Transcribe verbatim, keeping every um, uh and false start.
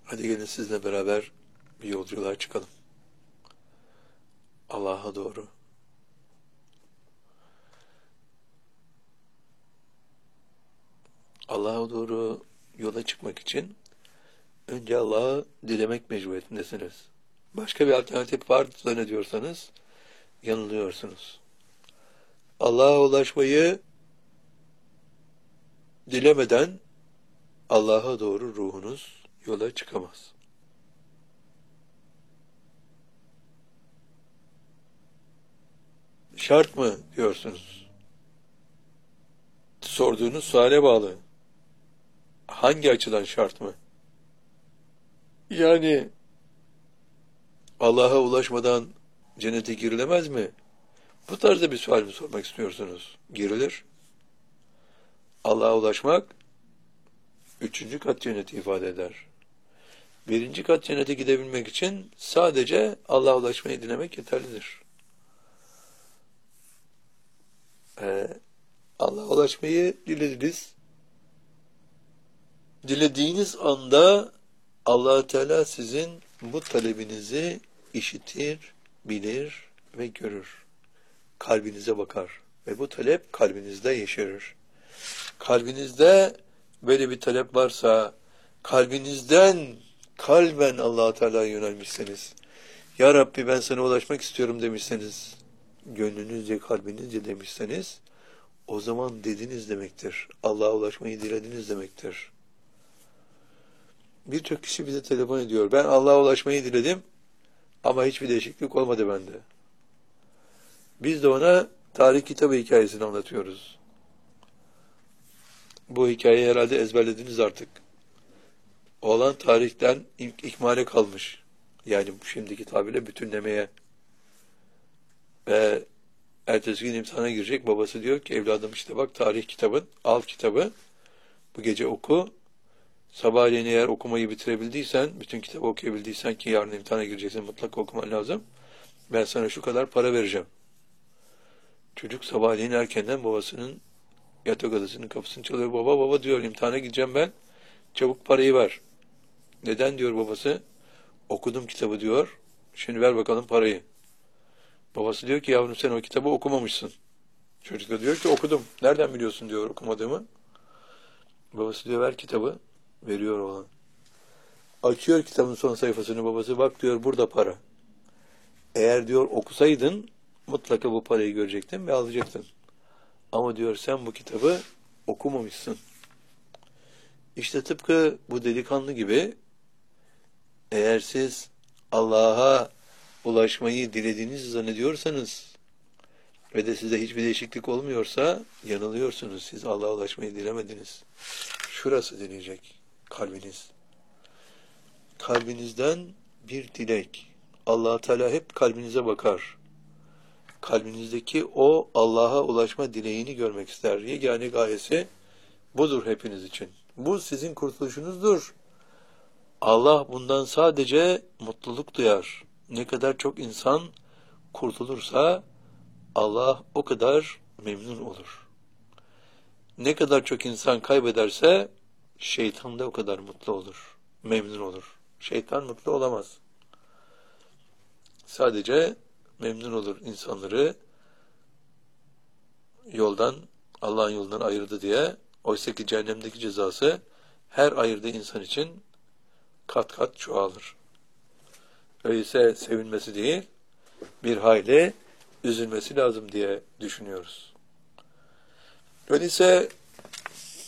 Hadi gelin sizle beraber bir yolculuğa çıkalım. Allah'a doğru. Allah'a doğru yola çıkmak için önce Allah'ı dilemek mecburiyetindesiniz. Başka bir alternatif var zannediyorsanız yanılıyorsunuz. Allah'a ulaşmayı dilemeden Allah'a doğru ruhunuz yola çıkamaz. Şart mı diyorsunuz? Sorduğunuz suale bağlı. Hangi açıdan şart mı? Yani Allah'a ulaşmadan cennete girilemez mi? Bu tarzda bir sual mi sormak istiyorsunuz? Girilir. Allah'a ulaşmak üçüncü kat cenneti ifade eder. Birinci kat cennete gidebilmek için sadece Allah'a ulaşmayı dilemek yeterlidir. Ee, Allah'a ulaşmayı dilediniz. Dilediğiniz anda Allah Teala sizin bu talebinizi işitir, bilir ve görür. Kalbinize bakar ve bu talep kalbinizde yeşerir. Kalbinizde böyle bir talep varsa, kalbinizden kalben Allah Teala'ya yönelmişseniz, Ya Rabbi ben sana ulaşmak istiyorum demişseniz, gönlünüzce, kalbinizce demişseniz, o zaman dediniz demektir. Allah'a ulaşmayı dilediniz demektir. Birçok kişi bize telefon ediyor. Ben Allah'a ulaşmayı diledim ama hiçbir değişiklik olmadı bende. Biz de ona tarih kitabı hikayesini anlatıyoruz. Bu hikayeyi herhalde ezberlediniz artık. Oğlan tarihten ilk ikmale kalmış. Yani şimdiki tabirle bütünlemeye. Ve ertesi gün imtihana girecek. Babası diyor ki evladım işte bak tarih kitabın, al kitabı. Bu gece oku. Sabahleyin eğer okumayı bitirebildiysen, bütün kitabı okuyabildiysen ki yarın imtihana gireceksin mutlaka okuman lazım. Ben sana şu kadar para vereceğim. Çocuk sabahleyin erkenden babasının yatak odasının kapısını çalıyor. Baba baba diyor imtihana gideceğim ben. Çabuk parayı ver. Neden diyor babası? Okudum kitabı diyor. Şimdi ver bakalım parayı. Babası diyor ki yavrum sen o kitabı okumamışsın. Çocuk da diyor ki okudum. Nereden biliyorsun diyor okumadığımı. Babası diyor ver kitabı. Veriyor oğlan. Açıyor kitabın son sayfasını babası. Bak diyor burada para. Eğer diyor okusaydın mutlaka bu parayı görecektin ve alacaktın. Ama diyor sen bu kitabı okumamışsın. İşte tıpkı bu delikanlı gibi eğer siz Allah'a ulaşmayı dilediğinizi zannediyorsanız ve de size hiçbir değişiklik olmuyorsa yanılıyorsunuz. Siz Allah'a ulaşmayı dilemediniz. Şurası dinleyecek kalbiniz. Kalbinizden bir dilek. Allah Teala hep kalbinize bakar. Kalbinizdeki o Allah'a ulaşma dileğini görmek ister. Yegane gayesi budur hepiniz için. Bu sizin kurtuluşunuzdur. Allah bundan sadece mutluluk duyar. Ne kadar çok insan kurtulursa Allah o kadar memnun olur. Ne kadar çok insan kaybederse şeytan da o kadar mutlu olur, memnun olur. Şeytan mutlu olamaz. Sadece memnun olur insanları yoldan, Allah'ın yolundan ayırdı diye. Oysa ki cehennemdeki cezası her ayırdığı insan için kat kat çoğalır. Öyleyse sevinmesi değil, bir hayli üzülmesi lazım diye düşünüyoruz. Öyleyse